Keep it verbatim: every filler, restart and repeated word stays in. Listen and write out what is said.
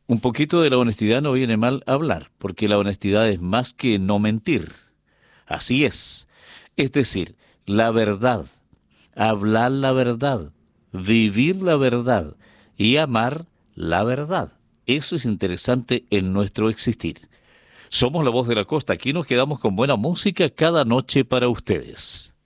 Un poquito de la honestidad no viene mal hablar, porque la honestidad es más que no mentir. Así es. Es decir, la verdad, hablar la verdad, vivir la verdad y amar la verdad. Eso es interesante en nuestro existir. Somos la voz de la costa. Aquí nos quedamos con buena música cada noche para ustedes.